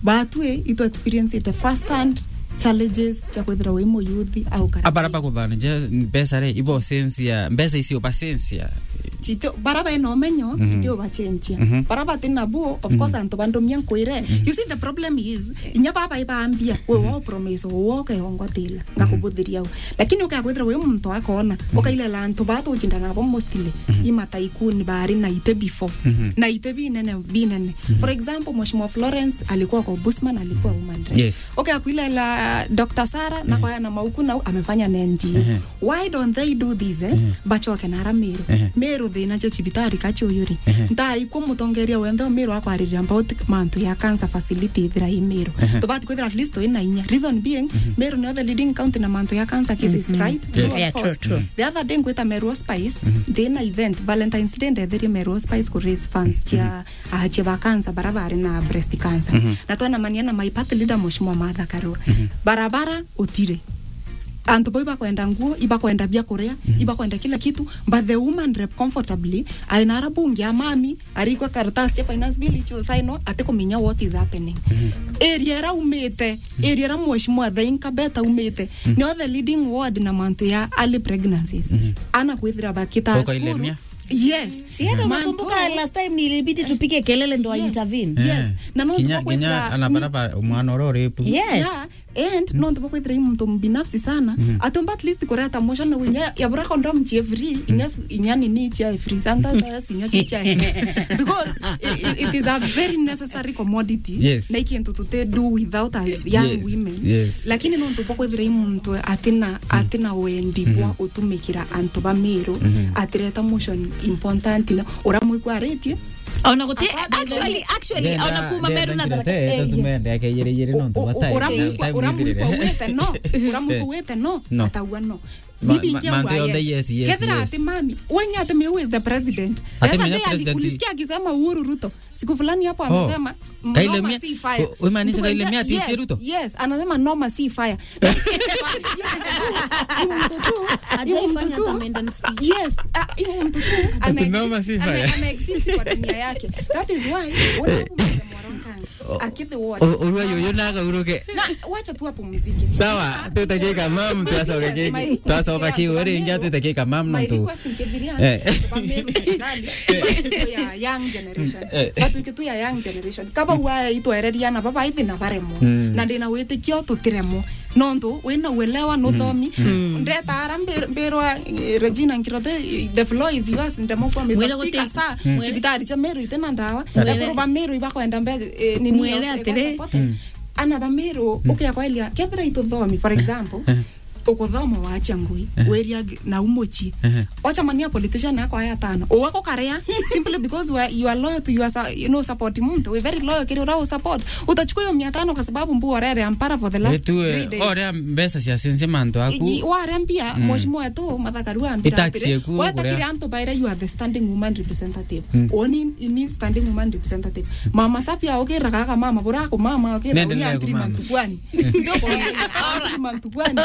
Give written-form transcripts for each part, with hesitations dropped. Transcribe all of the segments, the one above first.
but we ito experience it first hand challenges cha kwethira wimo youth au karaba baraba kuthana je pesa re ibo sensia pesa isio pasensia chito baraba eno menyo ndio bachenjia baraba tena buo of course anto bando miankoire you see the problem is inya baba ibaambia we wo promise wo ke hongotila ngakubudhiria lakini ukakwethira we mtu akona ukaile la anto bato chindana bo mostly imata ikuni bari na ite before na ite binene for example Mheshimiwa Florence alikuwa kwa Busman alikuwa woman right yes okay akwile la Dr. Sara na kwa na maukuna amefanya NG why don't they do this bacho kenara mero thina cha chibitari kacho yuri ndai ko mutongeria wendo mero akwariria about mantu ya cancer facility thira imero to bat kwethira at least ina inya reason being mero no the leading county na mantu ya cancer cases right yeah true the other day kweta Mero Spice dena event Valentine's Day the Mero Spice ko raise funds cha achieva cancer barabara na breast cancer na tona maniana my party leader Mheshimiwa Martha Karua barabara utire anto boy ba kwenda nguo iba kwenda bia korea iba kwenda kila kitu but the woman rep comfortably alinara bungi ya mami arikwa karatasi ya finance bill icho saino ateko minya what is happening area ra umete area ra Mheshimiwa Thainka beta umete no the leading ward na manto ya early pregnancies ana kwithira bakita skuru yes sieta nakumbuka last time nilibidi tupige kelele ndo intervene yes na no kinya anabaraba mwana ororepu yes yeah. And no ndo kwethira mtu binafsi sana atomba at least koreta motion na winya ya bra condom every inyani ni cha free sometimes inya cha because it is a very necessary commodity yes. na ikintu to do without as young women lakini no ndo kwethira mtu atina wendi kwa utumikira anto ba mero atireta motion important na uramu kwa rate ona gote actually ona kuma meru na tumende akayere no ndo batai uramu wete no atawa no bibi yes kedra ati mami wenya ati me is the president alikusikia akisema Uhuru Ruto siku fulani hapo amesema kaile wewe maanisha kaile mia ati Ruto yes anasema no see fire ajaifanya amendment speech yes mtu tu no see fire ana exist kwa dunia yake that is why akithi word uruyo naga uruke na wacha tu hapo muziki sawa tutakeka mam tuasoka kiwere ingia tutakeka mam na tu ya young generation watu kitu ya young generation kaba wa itoereria na baba hivi na baremo na ndina wete kio tutiremo nondo wena welewa no thomi ndeta arambirwa Regina Nkirote the floor is yours ndemo kwa mesa sa chibitari cha Meru itena ndawa na kwa Meru ibakwenda mbele ni mwele atere ana bamero okay kwa ilia kethra ito thomi for example ukothoma waacha ngui weria na umochi wacha mania politician yako haya tano wako karea simply because you are loyal to your support mtu we very loyal kile unao support utachukua hiyo 500 kwa sababu mbu orere ampara for the last 3 days ore mbesa cia sense manto aku ware mpia Mheshimiwa tu Martha Karua ambira watakiri anto baira you are the standing woman representative oni ini standing woman representative mama sapia okera kaka mama burako mama okera ni antrimant kwani ndio kwa mantugwani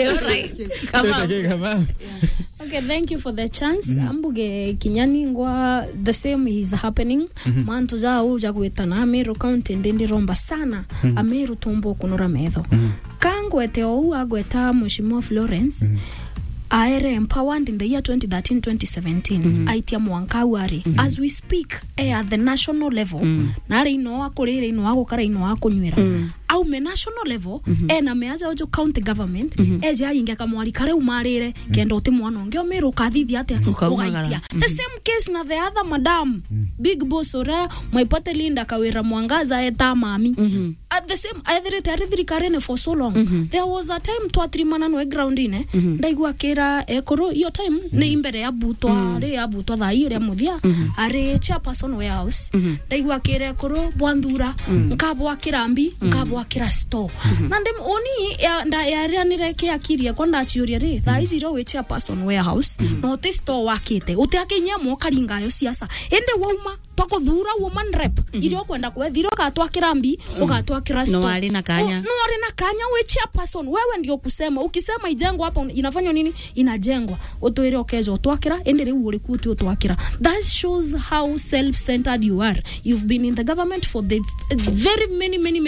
Okay, thank you for the chance. Ambuge kinyani ngwa the same is happening. Manto za uja kwetana Meru County ndindi romba sana. Ameru tombo kunora metho. Kangwete ou agweta Mheshimiwa Florence. Aere empowered in the year 2013-2017 aitia mwankawari as we speak at the national level nari no akorire ino agukara ino akunywira au me national level na meaja ojo county government eja ingia kamwari kare umarire kenda uti mwana ngio Meru kathithi atia ugaitia the same case na the other madam big boss ora mwaipate Linda Kawira Mwangaza eta mami at the same either territory karene for so long there was a time to atrimana no ground ine ndaigwa kera ekoro iyo time ni imbere ya butwa re ya butwa tha ire muthia are chairperson warehouse ndaigwa kera ekoro bwandura nkabwa kirambi nkabwa kira store na ndem oni nda ya nireke akiria konda chiuria ri tha iziro we chairperson warehouse no te store wakite utiakinya mo karingayo siasa ende wauma pakothura woman rep irio kwenda kwethiro katwa kirambi ukatwa kirasto no ari na kanya we chairperson wewe ndio kusema ukisema ijengwa hapo inafanywa nini inajengwa utoire okezo twakira endere uri kutu twakira that shows how self-centered you are. You've been in the government for the very many